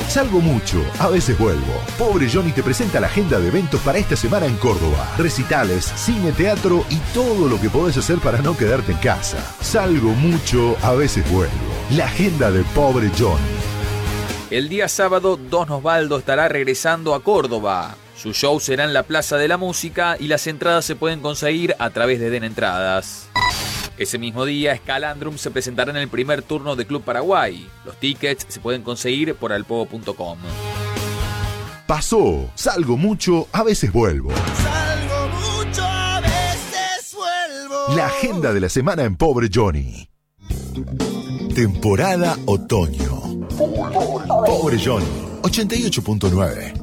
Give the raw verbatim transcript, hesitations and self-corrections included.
Salgo mucho, a veces vuelvo. Pobre Johnny te presenta la agenda de eventos para esta semana en Córdoba. Recitales, cine, teatro y todo lo que podés hacer para no quedarte en casa. Salgo mucho, a veces vuelvo. La agenda de Pobre Johnny. El día sábado, Don Osvaldo estará regresando a Córdoba. Su show será en la Plaza de la Música y las entradas se pueden conseguir a través de Den Entradas. Ese mismo día, Scalandrum se presentará en el primer turno de Club Paraguay. Los tickets se pueden conseguir por alpogo punto com. Pasó, salgo mucho, a veces vuelvo. Salgo mucho, a veces vuelvo. La agenda de la semana en Pobre Johnny. Temporada otoño. Pobre Johnny, ochenta y ocho punto nueve.